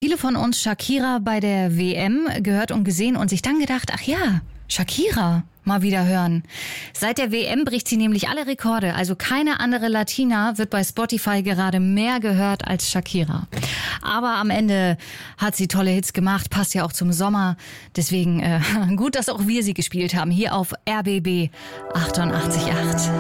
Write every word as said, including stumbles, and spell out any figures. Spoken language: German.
viele von uns Shakira bei der W M gehört und gesehen und sich dann gedacht, ach ja, Shakira mal wieder hören. Seit der W M bricht sie nämlich alle Rekorde. Also keine andere Latina wird bei Spotify gerade mehr gehört als Shakira. Aber am Ende hat sie tolle Hits gemacht, passt ja auch zum Sommer. Deswegen äh, gut, dass auch wir sie gespielt haben, hier auf R B B achtundachtzig Komma acht.